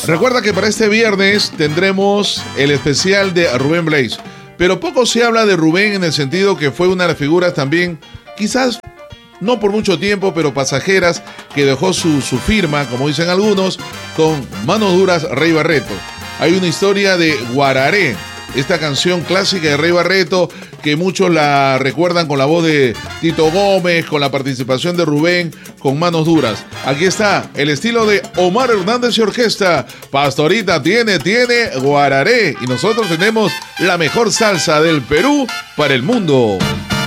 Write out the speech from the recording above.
Recuerda que para este viernes tendremos el especial de Rubén Blades. Pero poco se habla de Rubén en el sentido que fue una de las figuras también, quizás no por mucho tiempo, pero pasajeras, que dejó su firma, como dicen algunos, con Manos Duras, Rey Barreto. Hay una historia de Guararé, esta canción clásica de Rey Barreto, que muchos la recuerdan con la voz de Tito Gómez, con la participación de Rubén, con Manos Duras. Aquí está el estilo de Omar Hernández y Orquesta. Pastorita tiene Guararé. Y nosotros tenemos la mejor salsa del Perú para el mundo.